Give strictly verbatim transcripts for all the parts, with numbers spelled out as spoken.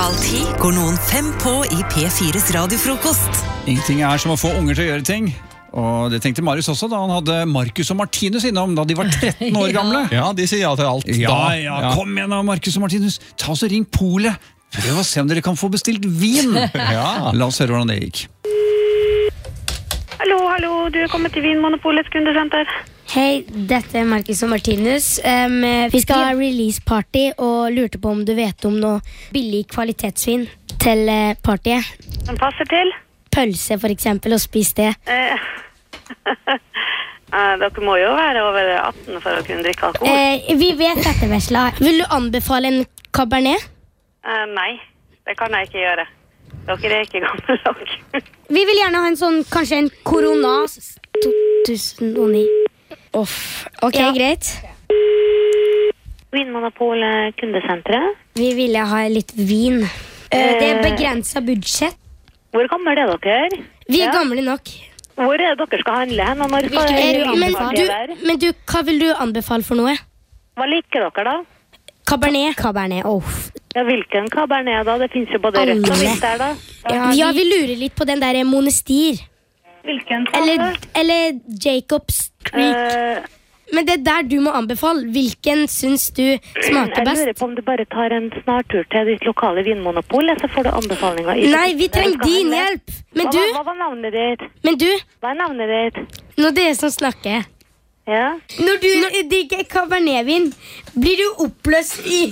Alltid går noen fem på i P fires radiofrokost. Ingenting er som å få unger til å gjøre ting. Og det tenkte Marius også da han hadde Markus og Martinus innom da de var tretten år gamle. Ja, de sier ja til alt. Ja, da. ja, kom igjen da, Markus og Martinus. Ta oss og ring Polet. Prøv å se om dere kan få bestilt vin. Ja. La oss høre hvordan det gikk. Hallo, hallo, du er kommet til Vinmonopolets kundesenter. Hei, dette er Markus og Martinus. Um, vi skal ha release party og lurte på om du vet om noe billig kvalitetsvin til uh, partyet. Som passer til? Pølse for eksempel, og spis det. Eh, eh, dere må jo være over atten for å kunne drikke alkohol. Uh, vi vet dette, Vesla. Vil du anbefale en Cabernet? Eh, nei, det kan jeg ikke gjøre. Dere er ikke gamle nok. Vi vil gjerne ha en sånn, kanskje en Coronas to tusen og ni. Off. Ok, ja. Greit. Vinmonopol kundesenteret. Vi ville ha litt vin. Uh, det er begrenset budsjett. Hvor gamle er dere? Vi er ja. gamle nok. Hvor er det dere skal handle hen? Og når skal er, dere men, du, men du, hva vil du anbefale for noe? Hva liker dere da? Cabernet. Cabernet, oh. Ja, hvilken Cabernet da? Det finnes jo både rødt og hvitt der da. Ja, ja, vi lurer litt på den der Monestir. Hvilken eller, eller Jacob's Creek. Uh, Men det er der du må anbefale. Hvilken syns du smaker best? Jeg lurer på om du bare tar en snartur til ditt lokale vinmonopol, så får du anbefalinger. Nei, vi trenger din hjelp. Men hva, du... Hva var navnet ditt? Men du... Hva er navnet ditt? Når det er som snakker. Ja? Når du drikker Cabernet-vin, blir du oppløst i...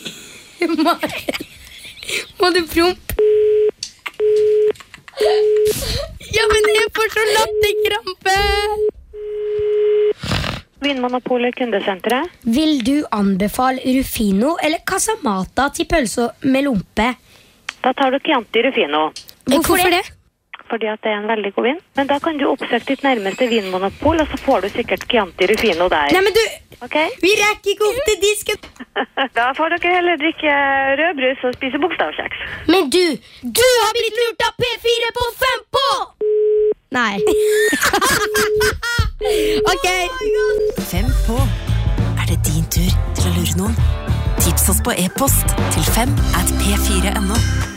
Må du prompe? Ja, men jeg får så latterkrampe. Vinmonopolet kundesenteret. Vil du anbefale Rufino eller Casamata til pølse med lompe? Da tar du Chianti Rufino. Hvorfor, Hvorfor det? Fordi at det er en veldig god vin. Men da kan du oppsøke ditt nærmeste vinmonopol, og så får du sikkert Chianti Rufino der. Nei, men du, okay? Vi rekker ikke opp til disken. Da får dere heller drikke rødbrus og spise bokstavkjeks. Men du, du har blitt lurt av P fire på fem på! Nei. Ok. Fem på. Er det din tur til å lure noen? Tips oss på e-post til fem at p fire punktum no.